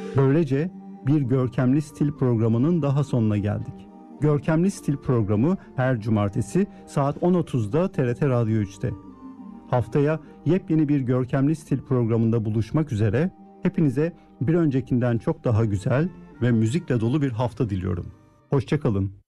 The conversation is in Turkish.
Böylece bir Görkemli Stil programının daha sonuna geldik. Görkemli Stil programı her cumartesi saat 10.30'da TRT Radyo 3'te. Haftaya yepyeni bir Görkemli Stil programında buluşmak üzere. Hepinize bir öncekinden çok daha güzel ve müzikle dolu bir hafta diliyorum. Hoşça kalın.